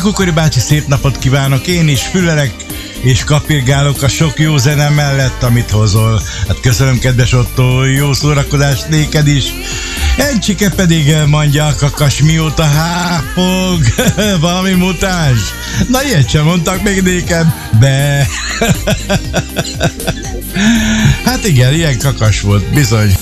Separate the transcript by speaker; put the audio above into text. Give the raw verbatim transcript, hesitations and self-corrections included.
Speaker 1: Kukori bácsi, szép napot kívánok, én is fülelek és kapirgálok a sok jó zene mellett, amit hozol. Hát köszönöm, kedves Otto, jó szórakozást néked is. Encsike pedig mondja a kakas, mióta háfog, valami mutáns. Na, ilyet sem mondtak még nékem, be. Hát igen, ilyen kakas volt, bizony.